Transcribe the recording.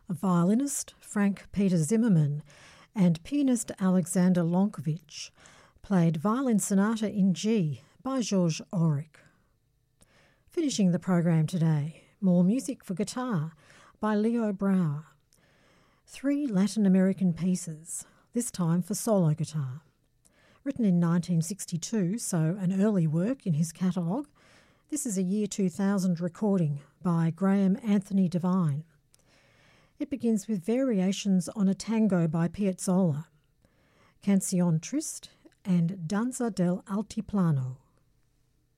Violinist Frank Peter Zimmermann and pianist Alexander Lonkovich played Violin Sonata in G by Georges Auric. Finishing the program today, more music for guitar by Leo Brouwer. 3 Latin American pieces, this time for solo guitar. Written in 1962, so an early work in his catalogue, this is a year 2000 recording by Graham Anthony Devine. It begins with variations on a tango by Piazzolla, Canción Triste and Danza del Altiplano.